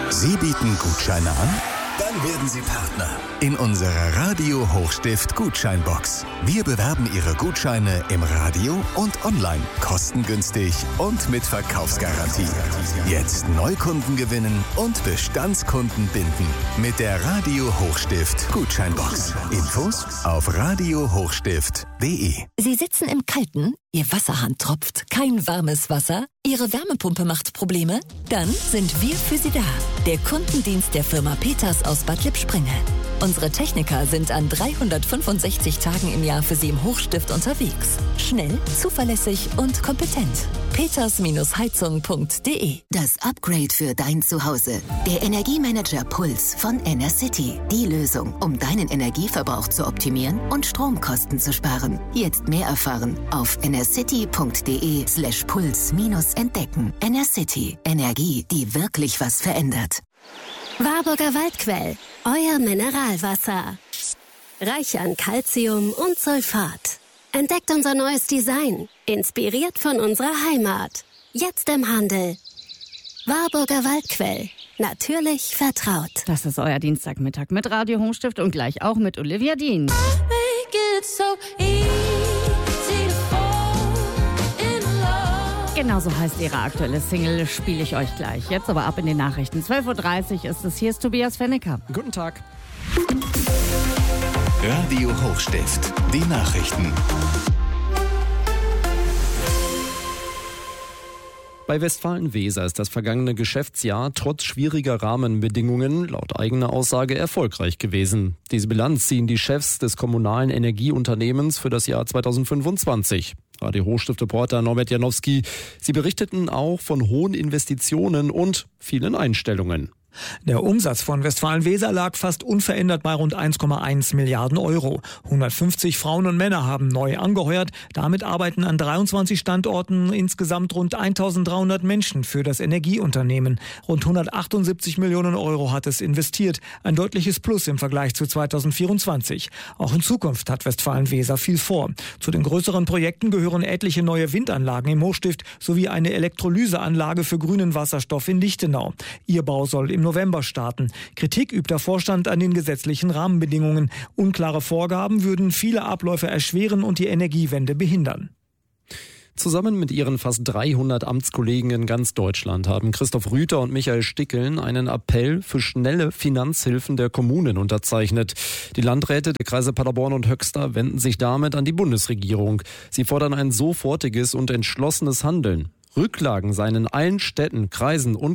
Sie bieten Gutscheine an? Dann werden Sie Partner in unserer Radio Hochstift Gutscheinbox. Wir bewerben Ihre Gutscheine im Radio und online, kostengünstig und mit Verkaufsgarantie. Jetzt Neukunden gewinnen und Bestandskunden binden mit der Radio Hochstift Gutscheinbox. Infos auf radiohochstift.de. Sie sitzen im Kalten, Ihr Wasserhahn tropft, kein warmes Wasser, Ihre Wärmepumpe macht Probleme? Dann sind wir für Sie da. Der Kundendienst der Firma Peters aus Bad Lippspringe. Unsere Techniker sind an 365 Tagen im Jahr für Sie im Hochstift unterwegs. Schnell, zuverlässig und kompetent. peters-heizung.de. Das Upgrade für dein Zuhause. Der Energiemanager Puls von Enercity. Die Lösung, um deinen Energieverbrauch zu optimieren und Stromkosten zu sparen. Jetzt mehr erfahren auf enercity.de/puls-entdecken. Enercity. Energie, die wirklich was verändert. Warburger Waldquell, euer Mineralwasser. Reich an Calcium und Sulfat. Entdeckt unser neues Design, inspiriert von unserer Heimat. Jetzt im Handel. Warburger Waldquell, natürlich vertraut. Das ist euer Dienstagmittag mit Radio Hochstift und gleich auch mit Olivia Dean. Genau so heißt ihre aktuelle Single, spiele ich euch gleich. Jetzt aber ab in die Nachrichten. 12.30 Uhr ist es. Hier ist Tobias Fennecker. Guten Tag. Radio Hochstift, die Nachrichten. Bei Westfalen-Weser ist das vergangene Geschäftsjahr trotz schwieriger Rahmenbedingungen laut eigener Aussage erfolgreich gewesen. Diese Bilanz ziehen die Chefs des kommunalen Energieunternehmens für das Jahr 2025. Radio Hochstift-Reporter Norbert Janowski. Sie berichteten auch von hohen Investitionen und vielen Einstellungen. Der Umsatz von Westfalen-Weser lag fast unverändert bei rund 1,1 Milliarden Euro. 150 Frauen und Männer haben neu angeheuert. Damit arbeiten an 23 Standorten insgesamt rund 1.300 Menschen für das Energieunternehmen. Rund 178 Millionen Euro hat es investiert. Ein deutliches Plus im Vergleich zu 2024. Auch in Zukunft hat Westfalen-Weser viel vor. Zu den größeren Projekten gehören etliche neue Windanlagen im Hochstift sowie eine Elektrolyseanlage für grünen Wasserstoff in Lichtenau. Ihr Bau soll im November starten. Kritik übt der Vorstand an den gesetzlichen Rahmenbedingungen. Unklare Vorgaben würden viele Abläufe erschweren und die Energiewende behindern. Zusammen mit ihren fast 300 Amtskollegen in ganz Deutschland haben Christoph Rüther und Michael Stickeln einen Appell für schnelle Finanzhilfen der Kommunen unterzeichnet. Die Landräte der Kreise Paderborn und Höxter wenden sich damit an die Bundesregierung. Sie fordern ein sofortiges und entschlossenes Handeln. Rücklagen seien in allen Städten, Kreisen und